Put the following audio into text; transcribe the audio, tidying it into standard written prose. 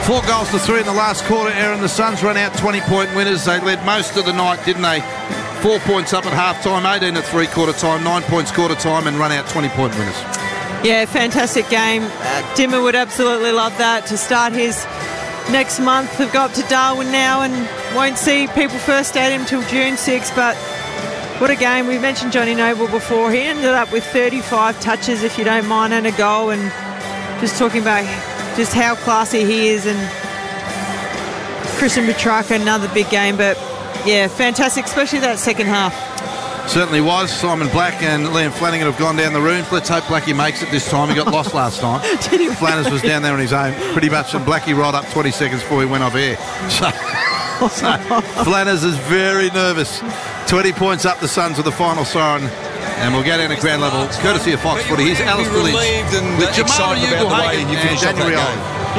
4 goals to 3 in the last quarter, Aaron. The Suns run out 20-point winners. They led most of the night, didn't they? 4 points up at half-time, 18 at three-quarter time, 9 points quarter-time, and run out 20-point winners. Yeah, fantastic game. Dimmer would absolutely love that to start his next month. They've got up to Darwin now and won't see People First Stadium until June 6th, but what a game. We mentioned Johnny Noble before. He ended up with 35 touches, if you don't mind, and a goal, and just talking about just how classy he is. And Christian Petrarca, another big game, but yeah, fantastic, especially that second half. Certainly was. Simon Black and Liam Flanagan have gone down the rooms. Let's hope Blackie makes it this time. He got lost last time. Flanners was down there on his own pretty much, and Blackie rolled up 20 seconds before he went off air. So Flanners is very nervous. 20 points up the Suns with the final siren, and we'll go down to ground level courtesy of Fox Footy. Here's Alistair Lynch with Jamal Ugle-Hagan and Daniel Rioli.